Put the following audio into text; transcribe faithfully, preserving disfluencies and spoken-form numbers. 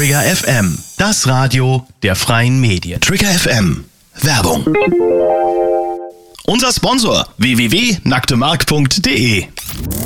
Trigger F M, das Radio der freien Medien. Trigger F M, Werbung. Unser Sponsor w w w punkt nacktemark punkt de